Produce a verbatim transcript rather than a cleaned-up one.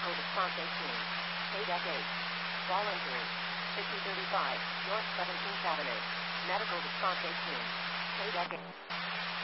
Medical response eighteen. K-eight. Fall injury. fifty thirty-five, North seventeenth Avenue. Medical response eighteen. K-eight.